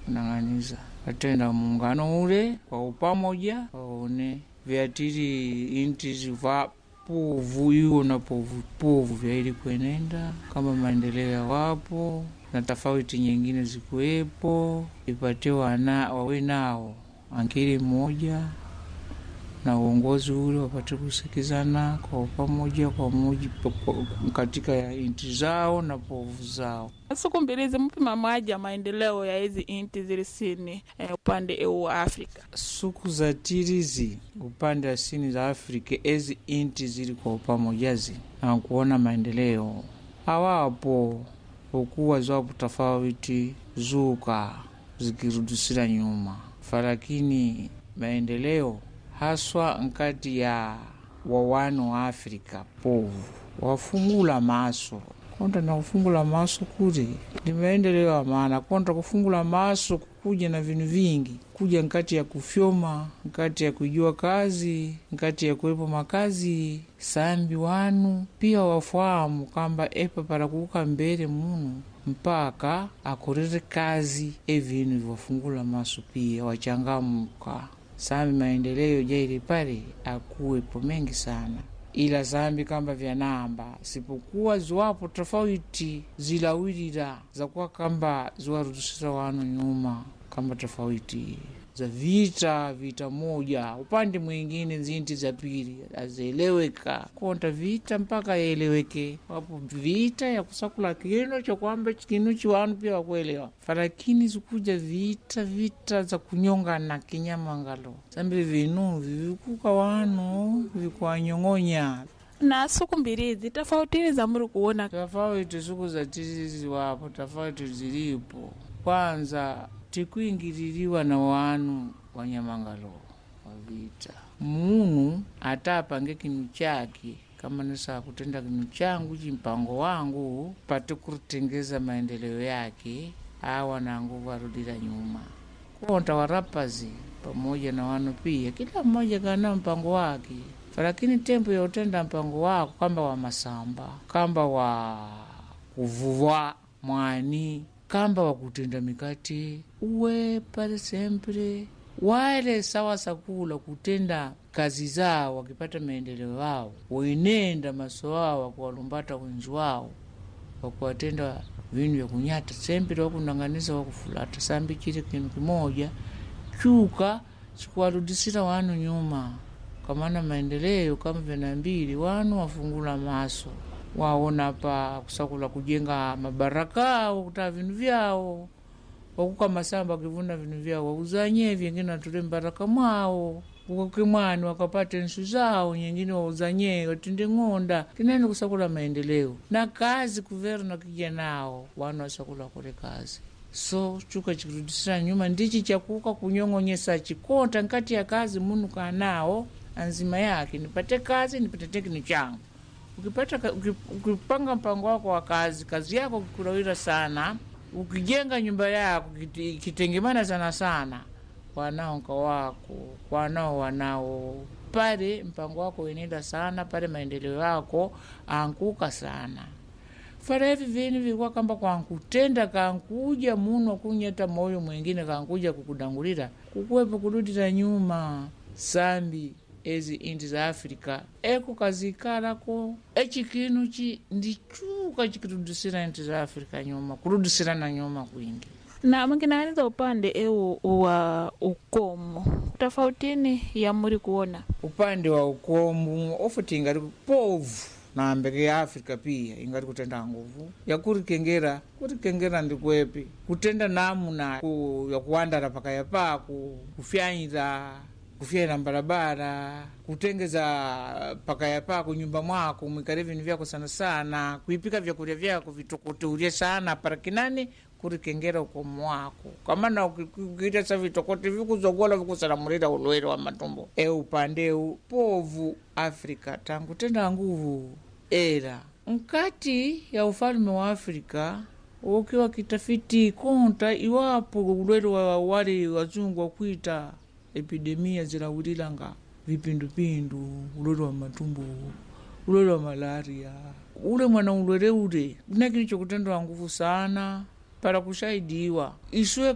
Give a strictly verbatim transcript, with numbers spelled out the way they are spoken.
kunanganiza atenda muungano ule kwa upamoja waone viatiri inti ziva povu hiyo na povu povu vya ili kuenenda kama maendeleo ya wapo na tofauti nyingine zikuwepo ipate wana wawe nao akili moja na uongozi ule wapate kusikizana kwa pamoja kwa moja katika ya inti zao na povu zao. Siku mbili zimupi mamaja maendeleo ya hizi inti zilisini eh, upande wa Afrika. Siku za tirizi upande wa sini za Afrika hizi inti zili kwa pamoja zi na kuona maendeleo hawapo ukuwa zwapo tofauti zuka zikirudisira nyuma farakini maendeleo haswa nkati ya wawano wa Afrika povu wafungula maso konta na kufungula maso kuri ni maendeleo ya maana konta kufungula maso kuja na vinu vingi kuja nkati ya kufyoma nkati ya kujua kazi nkati ya kuwepo makazi sambi wanu pia wafahamu kamba epa para kuka mbele munu mpaka akurere kazi evinu wafungula maso pia wachangamuka sambi maendeleo jaili pale akuwepo mengi sana ila zambi kamba vya namba sipokuwa ziwapo tofauti zilawirira za kuwa kamba ziwarudisha wanu nyuma kamba tofauti za vita vita moja upande mwingine zinti za pili azeleweka konta vita mpaka yaeleweke wapo vita ya kusakula kino cha kwamba kinu chiwanu pia wakuelewa farakini zikuja vita vita za kunyonga na kinyama ngalo zambi vinu vikuka wanu vikuwa nyongonya. Na siku mbili tofauti za muri kuona tofauti siku za tizi wapo tofauti zilipo kwanza tikuingiririwa na wanu wanyamangalo wa vita munu atapange kinu chake kama nisa kutenda kinu changu mpango wangu pate kurutengeza maendeleo yake awa na nguvu arudira nyuma konta warapazi pamoja na wanu pia kila mmoja kana mpango wake lakini tempo ya utenda mpango wako kamba wa masamba kamba wa kuvuwa mwani kamba wa kutenda mikati uwe pale sempre wale sawa sakula kutenda kazi zao wakipata maendeleo wao wenenda maso wao wakuwalumbata wenzi wao wakuwatenda vinu vya kunyata sempre wakunanganiza wakufulata sambi chile kinu kimoja chuka sikuwarudisira wanu nyuma kamana maendeleo kama venambili wanu wafungula maso waona pa kusakula kujenga mabaraka wakuta vinu vyao wakuka masamba kivuna vinu vyao wauzanye vyengine watule mbaraka mwao ukimwani wakapate nsu zao nyingine wauzanye watinde ngonda kinene kusakula maendeleo na kazi kuvera na kijanao wanu wasakula kule kazi so chuka chikirudisira nyuma ndichi chakuka kunyongonyesa chikonta nkati ya kazi munu kanao anzima yake nipate kazi nipate tekni changu ukipata ukipanga mpango wako wa kazi kazi yako kukulawira sana ukijenga nyumba yako kitengemana sana sana wanao kwa wako wanao wanao pale mpango wako wenenda sana pale maendeleo yako anguka sana fara hivi vini vikwa kamba kwa kutenda kankuja munu kunyeta moyo mwingine kankuja kukudangulira kukuwepo kurudira nyuma sambi ezi inti za Afrika eko kazikarako echi kinu chi ndichuka chikirudisira inti za Afrika nyuma kurudisira na nyuma kwingi. Na mkinaniza upande ewu wa ukomu tofautini ya muri kuona upande wa ukomu ofuti ingari povu na ambeke ya Afrika pia ingari kutenda nguvu ya kuri kengera kuri kengera ndikwepi kutenda namuna ku, ya kuandara paka ya paku kufyanyira kufyera barabara kutengeza paka ya pako nyumba mwako mwikare vinu vyako sana sana kuipika vyakula vyako vitokote sana para kinani kuri kengera uko mwako kama na ukita sa vitokote vikuzogola vikusalamurira ulwere wa matumbo e upande povu Afrika tangu tenda nguvu era mkati ya ufalme wa Afrika ukiwa kitafiti konta iwapo ulwere wa wale wazungu wa kuita epidemia zilawurilanga vipindupindu ulwere wa matumbo ulwere wa malaria ule mwana ulwere ule unakini chokutendo nguvu sana para kushaidiwa iswe